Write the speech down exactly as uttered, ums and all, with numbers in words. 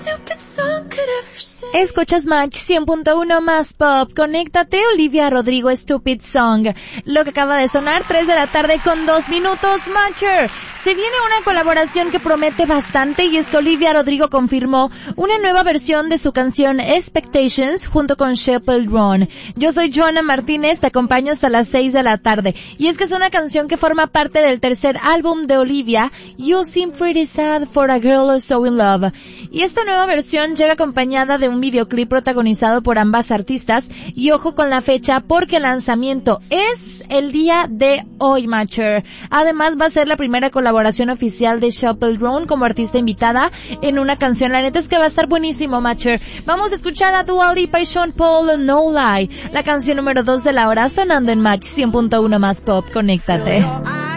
Escuchas Match cien punto uno más pop. Conéctate, Olivia Rodrigo, Stupid Song. Lo que acaba de sonar, tres de la tarde con dos minutos, Matcher. Se viene una colaboración que promete bastante y es que Olivia Rodrigo confirmó una nueva versión de su canción Expectations junto con Chappell Roan. Yo soy Joana Martínez, te acompaño hasta las seis de la tarde. Y es que es una canción que forma parte del tercer álbum de Olivia, You Seem Pretty Sad for a Girl So in Love. Y esta nueva versión llega acompañada de un videoclip protagonizado por ambas artistas y ojo con la fecha porque el lanzamiento es el día de hoy, Matcher. Además va a ser la primera colaboración oficial de Chappell Roan como artista invitada en una canción. La neta es que va a estar buenísimo, Matcher. Vamos a escuchar a Dua Lipa y Sean Paul, No Lie, la canción número dos de la hora sonando en Match cien punto uno más pop. Conéctate.